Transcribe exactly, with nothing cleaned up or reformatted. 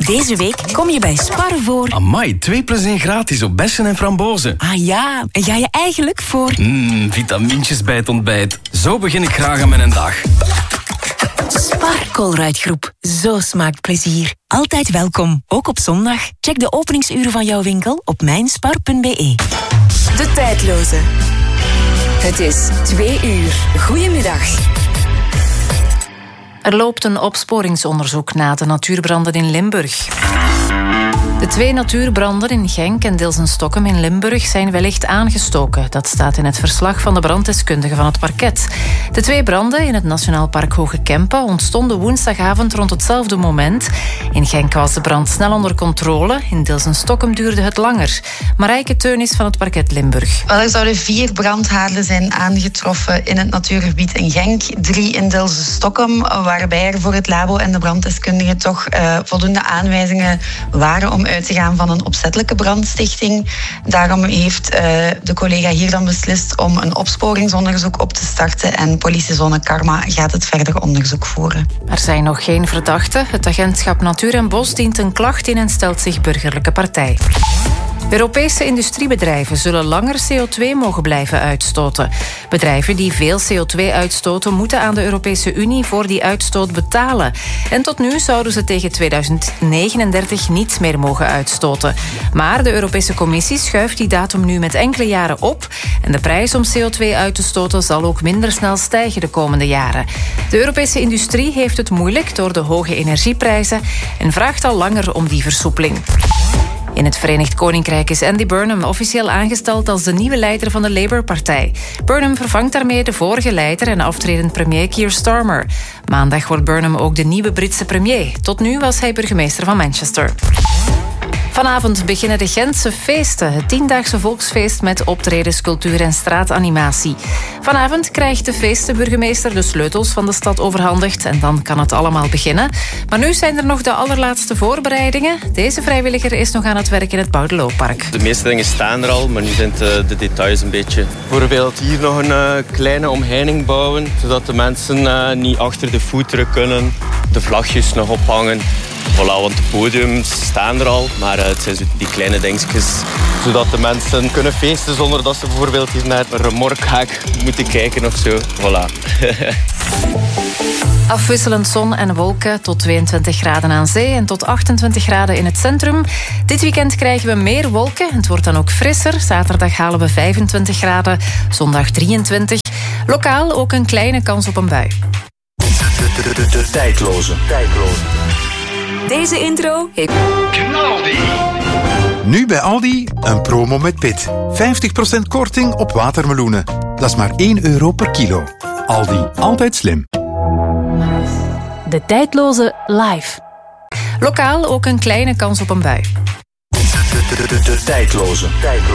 Deze week kom je bij Spar voor... Amai, twee plus één gratis op bessen en frambozen. Ah ja, en ga je eigenlijk voor... Mmm, vitamintjes bij het ontbijt. Zo begin ik graag aan mijn dag. Spar Colruyt-groep. Zo smaakt plezier. Altijd welkom, ook op zondag. Check de openingsuren van jouw winkel op mijnspar punt b e. De tijdloze. Het is twee uur. Goedemiddag. Er loopt een opsporingsonderzoek na de natuurbranden in Limburg. De twee natuurbranden in Genk en Dilsen-Stokkem in Limburg zijn wellicht aangestoken. Dat staat in het verslag van de branddeskundige van het parket. De twee branden in het Nationaal Park Hoge Kempen ontstonden woensdagavond rond hetzelfde moment. In Genk was de brand snel onder controle. In Dilsen-Stokkem duurde het langer. Marijke Teunis van het parket Limburg. Wel, er zouden vier brandhaarden zijn aangetroffen in het natuurgebied in Genk. Drie in Dilsen-Stokkem, waarbij er voor het labo en de branddeskundige toch uh, voldoende aanwijzingen waren om uit te gaan van een opzettelijke brandstichting. Daarom heeft uh, de collega hier dan beslist om een opsporingsonderzoek op te starten en politiezone Karma gaat het verder onderzoek voeren. Er zijn nog geen verdachten. Het agentschap Natuur en Bos dient een klacht in en stelt zich burgerlijke partij. Europese industriebedrijven zullen langer C O twee mogen blijven uitstoten. Bedrijven die veel C O twee uitstoten moeten aan de Europese Unie voor die uitstoot betalen. En tot nu zouden ze tegen tweeduizend negenendertig niet meer mogen uitstoten. Maar de Europese Commissie schuift die datum nu met enkele jaren op. En de prijs om C O twee uit te stoten zal ook minder snel stijgen de komende jaren. De Europese industrie heeft het moeilijk door de hoge energieprijzen en vraagt al langer om die versoepeling. In het Verenigd Koninkrijk is Andy Burnham officieel aangesteld als de nieuwe leider van de Labour-partij. Burnham vervangt daarmee de vorige leider en aftredend premier Keir Starmer. Maandag wordt Burnham ook de nieuwe Britse premier. Tot nu was hij burgemeester van Manchester. Vanavond beginnen de Gentse feesten, het tiendaagse volksfeest met optredens, cultuur en straatanimatie. Vanavond krijgt de feestenburgemeester de sleutels van de stad overhandigd en dan kan het allemaal beginnen. Maar nu zijn er nog de allerlaatste voorbereidingen. Deze vrijwilliger is nog aan het werk in het Boudelooppark. De meeste dingen staan er al, maar nu zijn het de details een beetje. Bijvoorbeeld hier nog een uh, kleine omheining bouwen, zodat de mensen uh, niet achter de voeteren kunnen. De vlagjes nog ophangen. Voilà, want de podiums staan er al, maar uh, het zijn zo die kleine dingetjes. Zodat de mensen kunnen feesten zonder dat ze bijvoorbeeld hier naar een remorkhek moeten kijken of zo. Voilà. Afwisselend zon en wolken, tot tweeëntwintig graden aan zee en tot achtentwintig graden in het centrum. Dit weekend krijgen we meer wolken. Het wordt dan ook frisser. Zaterdag halen we vijfentwintig graden, zondag drieëntwintig. Lokaal ook een kleine kans op een bui. De, de, de, de tijdloze. tijdloze. Deze intro heeft... Knaldi. Nu bij Aldi een promo met pit. vijftig procent korting op watermeloenen. Dat is maar één euro per kilo. Aldi, altijd slim. De tijdloze live. Lokaal ook een kleine kans op een bui. De, de, de, de tijdloze. tijdloze.